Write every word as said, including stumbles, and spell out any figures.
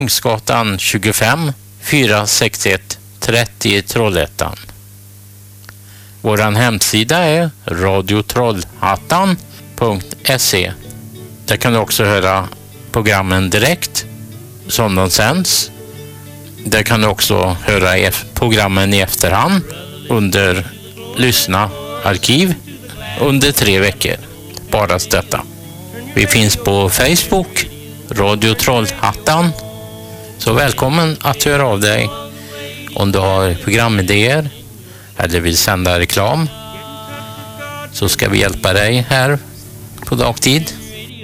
Kungsgatan tjugofem fyra sex ett trettio i Trollhättan. Våran hemsida är radio trollhattan punkt se. Där kan du också höra programmen direkt som de sänds. Där kan du också höra programmen i efterhand under lyssna arkiv under tre veckor. Bara detta. Vi finns på Facebook, Radio Trollhattan. Så välkommen att höra av dig om du har programidéer eller vill sända reklam, så ska vi hjälpa dig här på dagtid.